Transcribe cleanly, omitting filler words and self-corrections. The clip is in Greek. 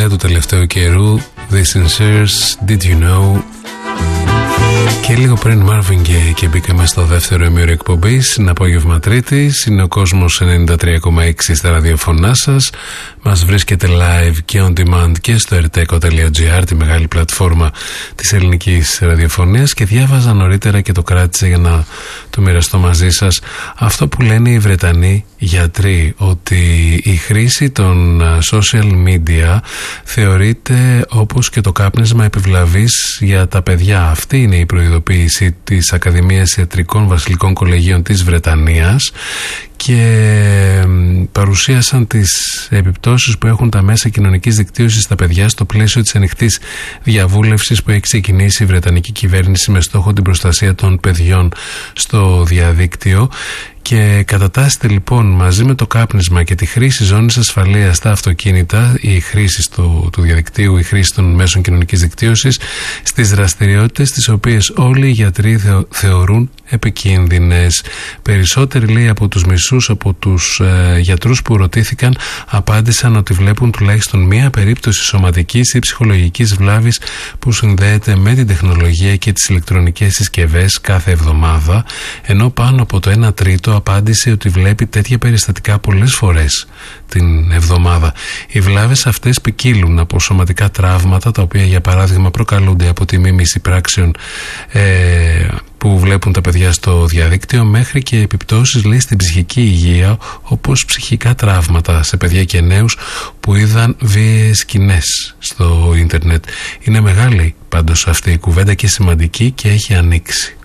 του τελευταίου καιρού, The Sincers, Did You Know. Και λίγο πριν Marvin Gaye και μπήκαμε στο δεύτερο ημίωρο εκπομπής. Είναι απόγευμα Τρίτης, είναι ο κόσμος 93,6 στα ραδιοφωνά σας. Μας βρίσκεται live και on demand και στο erteco.gr, τη μεγάλη πλατφόρμα της ελληνικής ραδιοφωνίας. Και διάβαζα νωρίτερα και το κράτησα για να το μοιραστώ μαζί σας αυτό που λένε οι Βρετανοί γιατροί, ότι η χρήση των social media θεωρείται όπως και το κάπνισμα επιβλαβής για τα παιδιά. Αυτή είναι η προειδοποίηση της Ακαδημίας Ιατρικών Βασιλικών Κολεγίων της Βρετανίας και παρουσίασαν τις επιπτώσεις που έχουν τα μέσα κοινωνικής δικτύωσης στα παιδιά στο πλαίσιο της ανοιχτής διαβούλευσης που έχει ξεκινήσει η Βρετανική κυβέρνηση με στόχο την προστασία των παιδιών στο διαδίκτυο. Και κατατάσσεται λοιπόν μαζί με το κάπνισμα και τη χρήση ζώνης ασφαλείας στα αυτοκίνητα, η χρήση του διαδικτύου, η χρήση των μέσων κοινωνικής δικτύωσης στις δραστηριότητες τις οποίες όλοι οι γιατροί θεωρούν επικίνδυνες. Περισσότεροι, λέει, από τους μισούς από τους γιατρούς που ρωτήθηκαν απάντησαν ότι βλέπουν τουλάχιστον μία περίπτωση σωματικής ή ψυχολογικής βλάβης που συνδέεται με την τεχνολογία και τις ηλεκτρονικές συσκευές κάθε εβδομάδα, ενώ πάνω από το 1 τρίτο απάντησε ότι βλέπει τέτοια περιστατικά πολλές φορές την εβδομάδα. Οι βλάβες αυτές ποικίλουν από σωματικά τραύματα, τα οποία για παράδειγμα προκαλούνται από τη μίμηση πράξεων που βλέπουν τα παιδιά στο διαδίκτυο, μέχρι και επιπτώσεις, λέει, στην ψυχική υγεία, όπως ψυχικά τραύματα σε παιδιά και νέους που είδαν βίαιες σκηνές στο ίντερνετ. Είναι μεγάλη πάντως αυτή η κουβέντα και σημαντική και έχει ανοίξει.